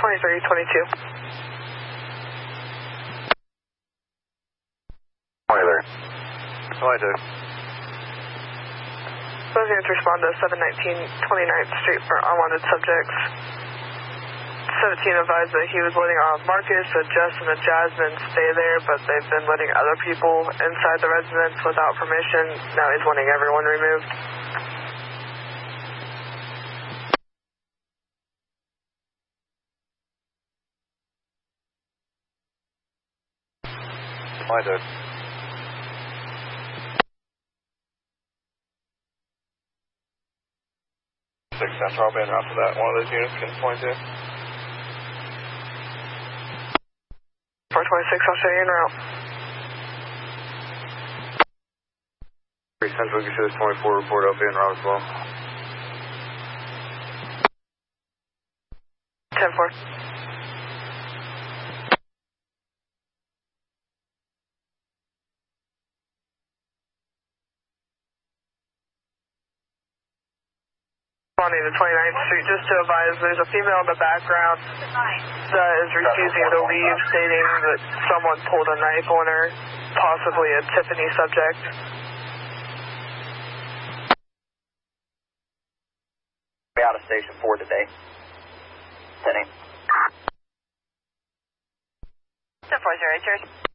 2322. 22. Supposing to respond to 719 29th Street for unwanted subjects. 17 advised that he was letting Marcus, Justin, and Jasmine stay there, but they've been letting other people inside the residence without permission. Now he's wanting everyone removed. I did. 6 Central, I'll be en route for that. One of those units can point to. 426, I'll show you en route. 3 Central, you should 24 report, I'll be en route as well. 10-4. Responding to 29th Street, just to advise, there's a female in the background that is refusing to leave, stating that someone pulled a knife on her, possibly a Tiffany subject. Be out of station 4 today. 10-8. 10-4, 0,